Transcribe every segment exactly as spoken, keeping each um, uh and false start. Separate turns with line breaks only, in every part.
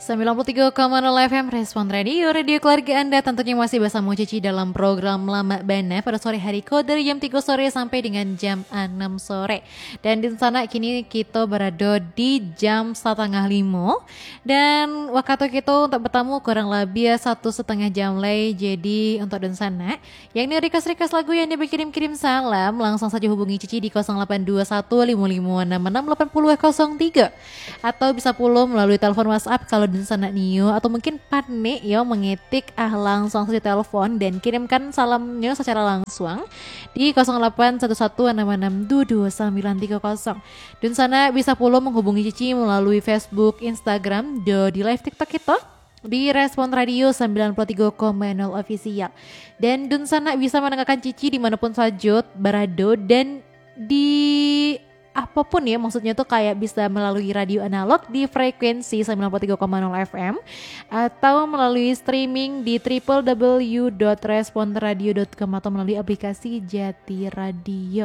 sembilan puluh tiga koma nol F M Respon Radio, radio keluarga Anda tentunya masih bersama Cici dalam program Lama Bana pada sore hari kode dari jam tiga sore sampai dengan jam enam sore. Dan di sana kini kita berada di jam setengah lima dan waktu kita untuk bertamu kurang lebih satu setengah jam lagi. Jadi untuk di sana yang ini request-request lagu yang dia berkirim-kirim salam langsung saja hubungi Cici di nol delapan dua satu lima lima enam enam delapan nol nol tiga atau bisa pula melalui telepon WhatsApp kalau di sana Nio atau mungkin Padne ya mengetik ah langsung saja telepon dan kirimkan salamnya secara langsung di nol delapan satu satu enam enam dua dua sembilan tiga nol. Dan sana bisa pula menghubungi Cici melalui Facebook, Instagram, do di live TikTok kita di Respon Radio sembilan puluh tiga koma nol official. Dan dun sana bisa mendengarkan Cici dimanapun saja berada dan di apapun ya, maksudnya tuh kayak bisa melalui radio analog di frekuensi sembilan puluh tiga koma nol F M atau melalui streaming di w w w dot respon radio dot com atau melalui aplikasi Jati Radio.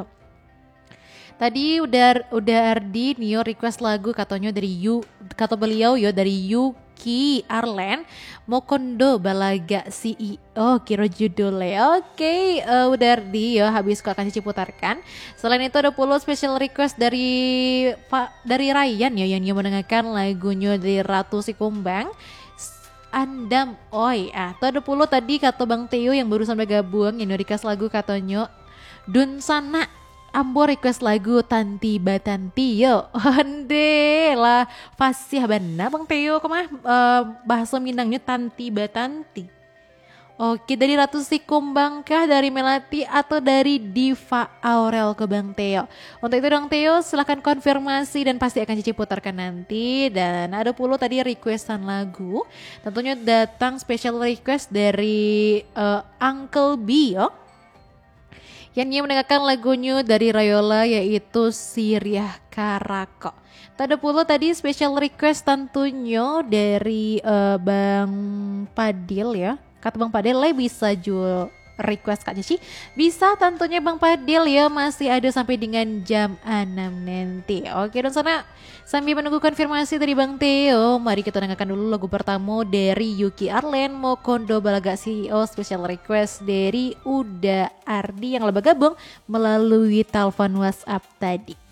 Tadi udah udah Ardi Nio request lagu katanya dari Yu, kata beliau yo dari Yuki Arlen Mokondo Balaga C E O kira judulnya. Oke, okay, uh, udah Ardi ya habis kau akan Cici putarkan. Selain itu ada puluh special request dari Pak dari Ryan ya yang dia mendengarkan lagunya dari Ratu Sikumbang Andam Oi. Ah, tuh ada puluh tadi kata Bang Teo yang barusan bergabung yang request lagu katanya Dun Sana Ambo request lagu Tanti Batanti yo. Onde lah fasih benar Bang Teo kemah uh, bahasa Minangnya Tanti Batanti. Oke, dari Ratu Sikumbang kah, dari Melati atau dari Diva Aurel ke Bang Teo? Untuk itu Bang Teo silahkan konfirmasi dan pasti akan Cici putarkan nanti. Dan ada puluh tadi requestan lagu. Tentunya datang special request dari uh, Uncle B yo. Yang dia mendengarkan lagunya dari Rayola yaitu Siriah Karako. Ada pula tadi special request tentunya dari uh, Bang Padil ya. Kata Bang Padil lah bisa jual request Kak Cici. Bisa tentunya Bang Padil ya, masih ada sampai dengan jam enam nanti. Oke, dan sana sambil menunggu konfirmasi dari Bang Teo, mari kita dengarkan dulu lagu pertama dari Yuki Arlen Mokondo Balaga C E O special request dari Uda Ardi yang lebih gabung melalui telepon WhatsApp tadi.